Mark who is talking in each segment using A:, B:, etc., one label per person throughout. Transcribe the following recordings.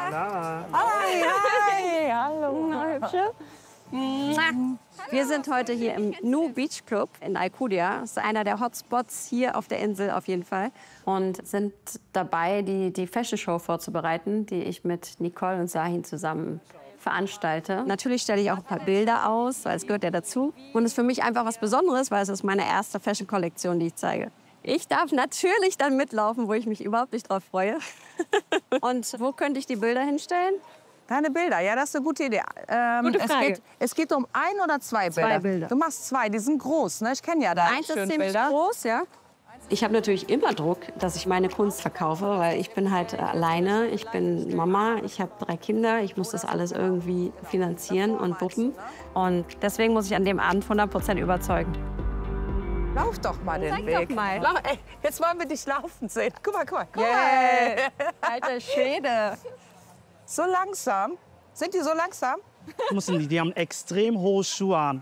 A: Hi, hi. Hallo. Hübsche. Wir sind heute hier im Nu Beach Club in Alcudia. Das ist einer der Hotspots hier auf der Insel auf jeden Fall. Und sind dabei, die Fashion Show vorzubereiten, die ich mit Nicole und Sahin zusammen veranstalte. Natürlich stelle ich auch ein paar Bilder aus, weil es gehört ja dazu. Und es ist für mich einfach was Besonderes, weil es ist meine erste Fashion-Kollektion, die ich zeige. Ich darf natürlich dann mitlaufen, wo ich mich überhaupt nicht drauf freue. Und wo könnte ich die Bilder hinstellen?
B: Deine Bilder, ja, das ist eine gute Idee.
A: Gute Frage.
B: Es geht um ein oder zwei Bilder?
A: Zwei Bilder.
B: Du machst zwei, die sind groß, ne? Ich kenne ja deine
A: Eins ist
B: schönen
A: ziemlich
B: Bilder.
A: groß, ja. Ich habe natürlich immer Druck, dass ich meine Kunst verkaufe, weil ich bin halt alleine. Ich bin Mama, ich habe 3 Kinder, ich muss das alles irgendwie finanzieren und wuppen. Und deswegen muss ich an dem Abend 100% überzeugen.
B: Lauf doch mal den
A: Zeig
B: Weg.
A: doch mal.
B: Ey, jetzt wollen wir dich laufen sehen. Guck mal, guck mal.
A: Yeah. Alter Schwede.
B: So langsam. Sind die so langsam?
C: Die haben extrem hohe Schuhe an.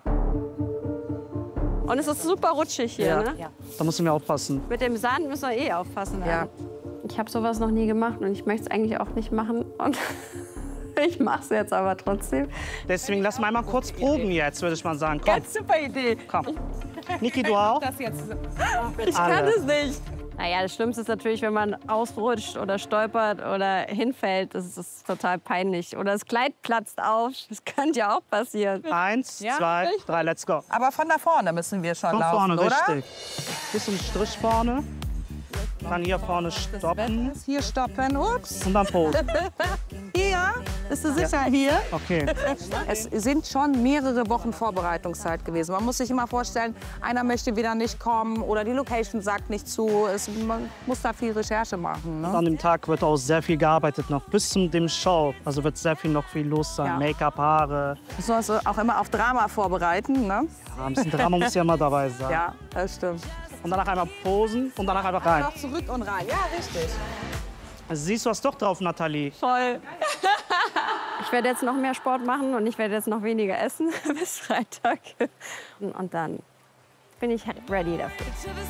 A: Und es ist super rutschig hier, ne?
B: Ja.
C: Da müssen wir aufpassen.
A: Mit dem Sand müssen wir eh aufpassen.
B: Ja.
A: Ich habe sowas noch nie gemacht und ich möchte es eigentlich auch nicht machen. Und ich mache es jetzt aber trotzdem.
C: Deswegen lass mal einmal kurz proben jetzt, würde ich mal sagen. Komm,
A: Super Idee.
C: komm. Niki, du auch?
A: Ich kann es nicht. Naja, das Schlimmste ist natürlich, wenn man ausrutscht oder stolpert oder hinfällt. Das ist total peinlich. Oder das Kleid platzt auf. Das könnte ja auch passieren.
C: 1, 2, 3, let's go.
B: Aber von da vorne müssen wir schon
C: Von
B: laufen,
C: vorne,
B: oder?
C: richtig. Bisschen Strich vorne. Dann hier vorne stoppen.
B: Hier stoppen. Ups.
C: Und dann posen.
B: Hier? Bist du sicher hier?
C: Okay.
B: Es sind schon mehrere Wochen Vorbereitungszeit gewesen. Man muss sich immer vorstellen, einer möchte wieder nicht kommen oder die Location sagt nicht zu. Man muss da viel Recherche machen. Ne?
C: An dem Tag wird auch sehr viel gearbeitet noch. Bis zum dem Show. Also wird sehr viel los sein.
B: Ja.
C: Make-up, Haare.
B: Du sollst auch immer auf Drama vorbereiten. Ne?
C: Ja, ein bisschen Drama muss ja immer dabei sein.
B: Ja, das stimmt.
C: Und danach einmal posen und danach einfach rein.
B: Noch zurück und rein. Ja, richtig.
C: Also siehst du was doch drauf, Nathalie?
A: Voll. Ich werde jetzt noch mehr Sport machen und ich werde jetzt noch weniger essen bis Freitag. Und dann bin ich ready dafür.